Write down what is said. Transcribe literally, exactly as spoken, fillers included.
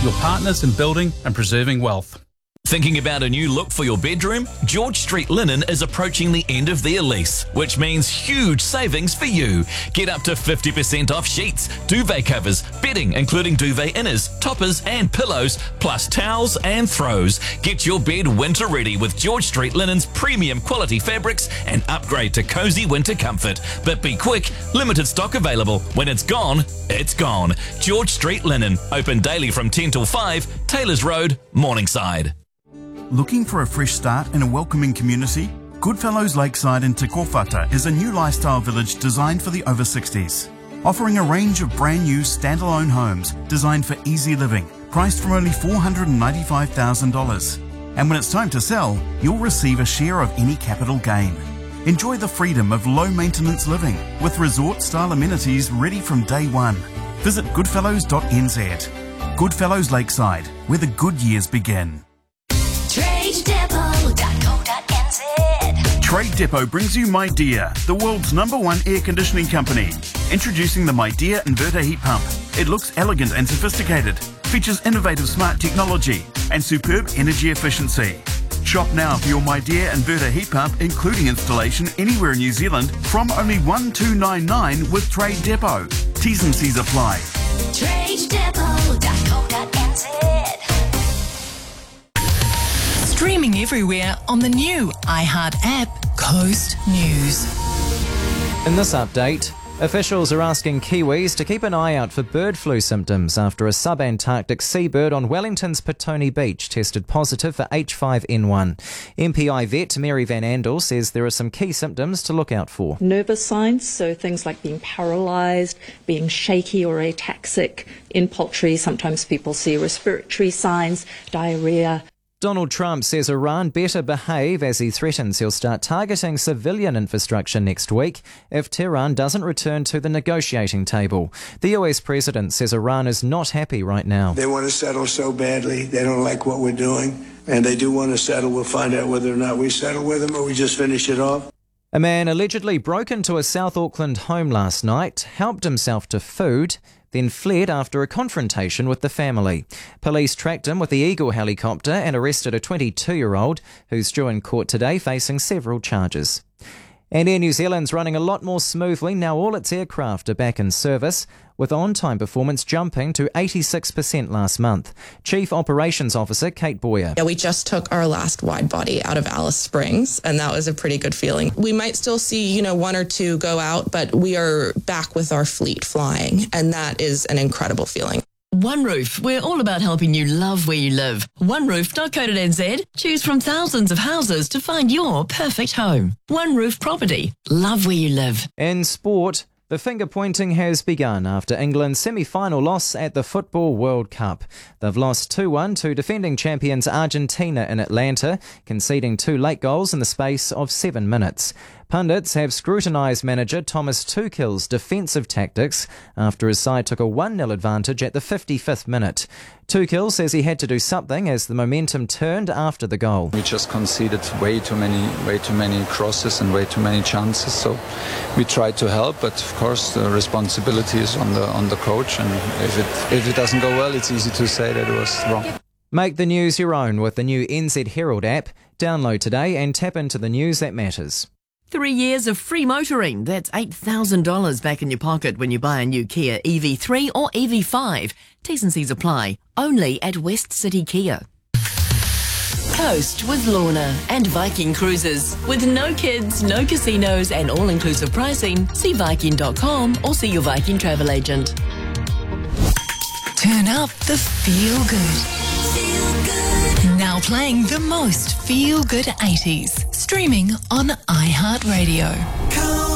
your partners in building and preserving wealth. Thinking about a new look for your bedroom? George Street Linen is approaching the end of their lease, which means huge savings for you. Get up to fifty percent off sheets, duvet covers, bedding including duvet inners, toppers and pillows, plus towels and throws. Get your bed winter ready with George Street Linen's premium quality fabrics and upgrade to cozy winter comfort. But be quick, limited stock available. When it's gone, it's gone. George Street Linen, open daily from ten till five, Taylors Road, Morningside. Looking for a fresh start in a welcoming community? Goodfellows Lakeside in Te Kōwhata is a new lifestyle village designed for the over sixties, offering a range of brand new standalone homes designed for easy living, priced from only four hundred ninety-five thousand dollars. And when it's time to sell, you'll receive a share of any capital gain. Enjoy the freedom of low-maintenance living with resort-style amenities ready from day one. Visit goodfellows dot n z. Goodfellows Lakeside, where the good years begin. trade depot dot co dot n z. Trade Depot brings you MyDear, the world's number one air conditioning company. Introducing the MyDear Inverter Heat Pump. It looks elegant and sophisticated, features innovative smart technology and superb energy efficiency. Shop now for your MyDear Inverter Heat Pump, including installation anywhere in New Zealand, from only one thousand two hundred ninety-nine with Trade Depot. T's and C's apply. trade depot dot co dot n z. Streaming everywhere on the new iHeart app, Coast News. In this update, officials are asking Kiwis to keep an eye out for bird flu symptoms after a sub-Antarctic seabird on Wellington's Petone Beach tested positive for H five N one. M P I vet Mary Van Andel says there are some key symptoms to look out for. Nervous signs, so things like being paralysed, being shaky or ataxic. In poultry, sometimes people see respiratory signs, diarrhoea. Donald Trump says Iran better behave as he threatens he'll start targeting civilian infrastructure next week if Tehran doesn't return to the negotiating table. The U S president says Iran is not happy right now. They want to settle so badly. They don't like what we're doing. And they do want to settle. We'll find out whether or not we settle with them or we just finish it off. A man allegedly broke into a South Auckland home last night, helped himself to food, then fled after a confrontation with the family. Police tracked him with the Eagle helicopter and arrested a twenty-two-year-old who's due in court today facing several charges. And Air New Zealand's running a lot more smoothly now all its aircraft are back in service, with on-time performance jumping to eighty-six percent last month. Chief Operations Officer Kate Boyer. Yeah, we just took our last wide body out of Alice Springs, and that was a pretty good feeling. We might still see, you know, one or two go out, but we are back with our fleet flying, and that is an incredible feeling. One Roof, we're all about helping you love where you live. one roof dot co dot n z. Choose from thousands of houses to find your perfect home. One Roof Property. Love where you live. In sport, the finger-pointing has begun after England's semi-final loss at the Football World Cup. They've lost two one to defending champions Argentina in Atlanta, conceding two late goals in the space of seven minutes. Pundits have scrutinised manager Thomas Tuchel's defensive tactics after his side took a one nil advantage at the fifty-fifth minute. Tuchel says he had to do something as the momentum turned after the goal. We just conceded way too many, way too many crosses and way too many chances. So we tried to help, but of course the responsibility is on the on the coach. And if it if it doesn't go well, it's easy to say that it was wrong. Make the news your own with the new N Z Herald app. Download today and tap into the news that matters. Three years of free motoring. That's eight thousand dollars back in your pocket when you buy a new Kia E V three or E V five. T's and C's apply. Only at West City Kia. Coast with Lorna and Viking Cruises. With no kids, no casinos and all-inclusive pricing, see Viking dot com or see your Viking travel agent. Turn up the feel good. Feel good. Now playing the most feel good eighties. Streaming on iHeartRadio.